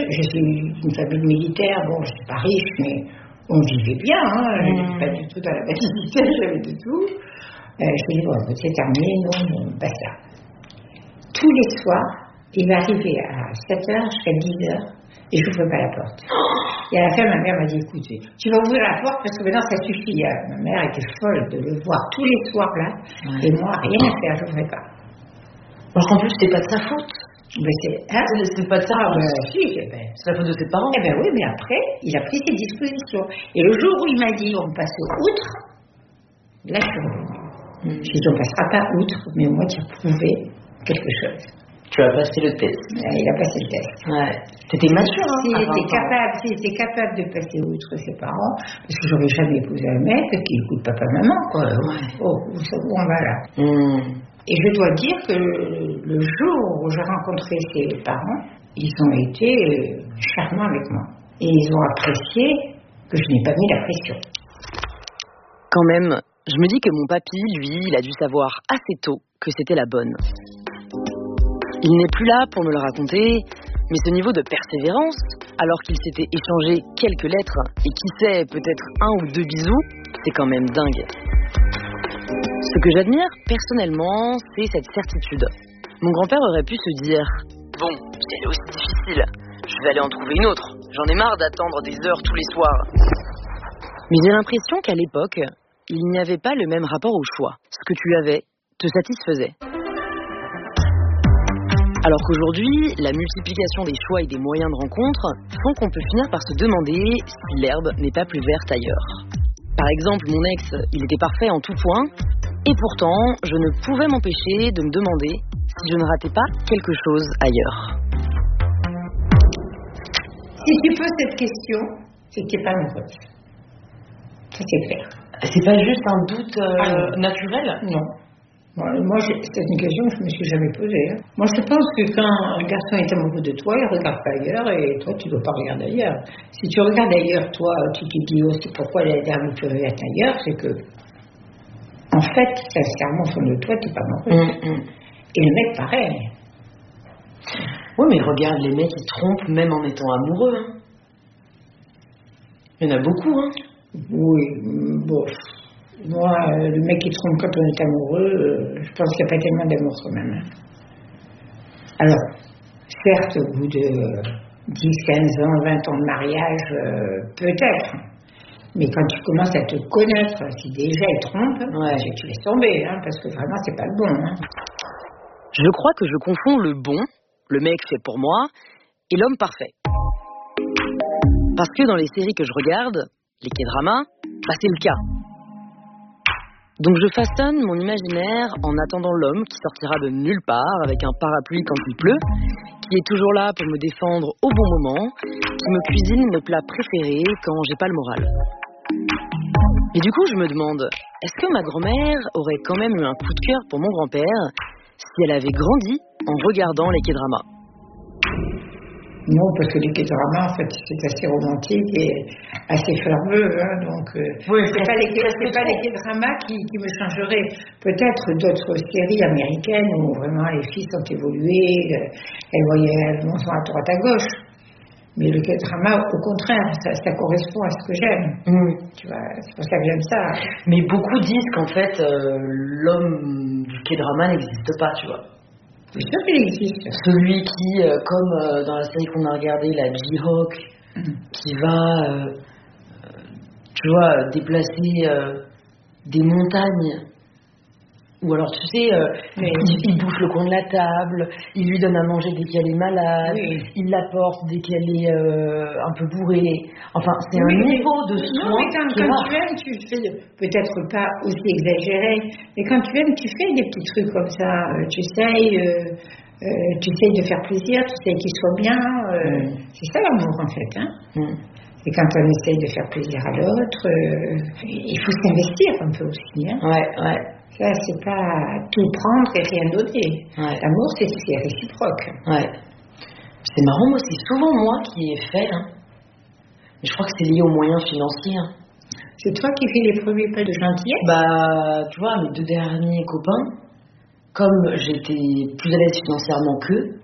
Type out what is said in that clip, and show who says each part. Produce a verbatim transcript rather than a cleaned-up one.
Speaker 1: je suis une famille militaire, bon, je suis pas riche, mais on vivait bien, hein, je n'étais pas du tout dans la facilité, j'avais de tout. Euh, je me dis, bon, c'est terminé, non, non, basta. Tous les soirs, il va arriver à sept heures jusqu'à dix heures, et je n'ouvre pas la porte. Et à la fin, ma mère m'a dit, écoute, tu vas ouvrir la porte parce que maintenant ça suffit. Ma mère était folle de le voir tous les soirs là, ouais. Et moi, rien à faire, je n'ouvrais pas.
Speaker 2: Alors qu'en plus, c'était pas de sa faute.
Speaker 1: Mais c'est, hein,
Speaker 2: c'est pas de sa faute.
Speaker 1: Ah, ben, si, ben,
Speaker 2: c'est la faute de ses parents.
Speaker 1: Eh ben oui, mais après, il a pris ses dispositions. Et le jour où il m'a dit, on passe outre, là, je suis revenue. Mmh. Je dis, on passera pas outre, mais au moins tu as prouvé quelque chose.
Speaker 2: Tu as passé le test.
Speaker 1: Ouais, il a passé le test.
Speaker 2: Ouais. T'étais mature, hein.
Speaker 1: S'il était capable, s'il était capable de passer outre ses parents, parce que j'aurais jamais épousé un mec qui écoute papa-maman, quoi. Ouais. Oh, où on va là. Mmh. Et je dois dire que le jour où j'ai rencontré ses parents, ils ont été charmants avec moi. Et ils ont apprécié que je n'ai pas mis la pression.
Speaker 3: Quand même, je me dis que mon papy, lui, il a dû savoir assez tôt que c'était la bonne. Il n'est plus là pour me le raconter, mais ce niveau de persévérance, alors qu'il s'était échangé quelques lettres et qui sait, peut-être un ou deux bisous, c'est quand même dingue. Ce que j'admire, personnellement, c'est cette certitude. Mon grand-père aurait pu se dire « Bon, si elle est aussi difficile, je vais aller en trouver une autre. J'en ai marre d'attendre des heures tous les soirs. » Mais j'ai l'impression qu'à l'époque, il n'y avait pas le même rapport au choix. Ce que tu avais te satisfaisait. Alors qu'aujourd'hui, la multiplication des choix et des moyens de rencontre font qu'on peut finir par se demander si l'herbe n'est pas plus verte ailleurs. Par exemple, mon ex, il était parfait en tout point, et pourtant, je ne pouvais m'empêcher de me demander si je ne ratais pas quelque chose ailleurs.
Speaker 1: Si tu poses cette question, c'est que tu n'es pas amoureuse. Ça, c'est clair.
Speaker 2: C'est pas juste un doute euh, ah, naturel ?
Speaker 1: Non. Bon, moi, c'est une question que je ne me suis jamais posée. Hein. Moi, je pense que quand un garçon est amoureux de toi, il ne regarde pas ailleurs et toi, tu ne dois pas regarder ailleurs. Si tu regardes ailleurs, toi, tu te dis, oh, c'est pourquoi la dernière tu regardes ailleurs, c'est que, en fait, sincèrement, au fond de toi, tu n'es pas amoureux. Mm, mm. Et le mec, pareil.
Speaker 2: Oui, mais regarde, les mecs, ils trompent même en étant amoureux. Hein. Il y en a beaucoup, hein.
Speaker 1: Oui, bon. Moi, euh, le mec qui trompe quand on est amoureux, euh, je pense qu'il n'y a pas tellement d'amour quand même. Hein. Alors, certes, au bout de dix, quinze ans, vingt ans de mariage, euh, peut-être. Mais quand tu commences à te connaître, si déjà il trompe, ouais. tu laisses tomber, hein, parce que vraiment, c'est pas le bon. Hein.
Speaker 3: Je crois que je confonds le bon, le mec fait pour moi, et l'homme parfait. Parce que dans les séries que je regarde, les K-dramas, bah c'est le cas. Donc je façonne mon imaginaire en attendant l'homme qui sortira de nulle part avec un parapluie quand il pleut, qui est toujours là pour me défendre au bon moment, qui me cuisine mes plats préférés quand j'ai pas le moral. Et du coup je me demande, est-ce que ma grand-mère aurait quand même eu un coup de cœur pour mon grand-père si elle avait grandi en regardant les K-dramas ?
Speaker 1: Non, parce que les K-dramas, en fait, c'est assez romantique et assez ferveux, hein, donc euh, oui, c'est pas les, c'est pas les K-dramas qui, qui me changeraient. Peut-être d'autres séries américaines où vraiment les filles sont évoluées, elles voyaient, elles vont à droite à gauche. Mais le K-drama, au contraire, ça, ça correspond à ce que j'aime. Mmh. Tu vois, c'est pour ça que j'aime ça.
Speaker 2: Mais beaucoup disent qu'en fait, euh, l'homme du K-drama n'existe pas, tu vois.
Speaker 1: C'est sûr qu'il existe.
Speaker 2: Celui qui, euh, comme euh, dans la série qu'on a regardée, la Jihawk, mmh. qui va, euh, tu vois, déplacer euh, des montagnes. Ou alors, tu sais, euh, il, il bouffe le coin de la table, il lui donne à manger dès qu'elle est malade, oui. il l'apporte dès qu'elle est euh, un peu bourrée. Enfin, c'est oui, un mais, niveau de soin.
Speaker 1: Non, mais quand, quand tu aimes, tu fais peut-être pas aussi exagéré, mais quand tu aimes, tu fais des petits trucs comme ça. Euh, tu essayes, euh, euh, tu essayes de faire plaisir, tu essayes qu'il soit bien. Euh, mm. C'est ça l'amour, en fait. Hein. Mm. Et quand on essaye de faire plaisir à l'autre, euh, il faut s'investir un peu aussi. Hein.
Speaker 2: Ouais, ouais.
Speaker 1: Ça, c'est pas tout prendre et rien donner. Ouais. L'amour, c'est, c'est réciproque.
Speaker 2: Ouais. C'est marrant, moi, c'est souvent moi qui ai fait. Hein. Mais je crois que c'est lié aux moyens financiers. Hein.
Speaker 1: C'est toi qui fais les premiers pas de gentillesse ?
Speaker 2: Bah, tu vois, mes deux derniers copains, comme j'étais plus à l'aise financièrement qu'eux,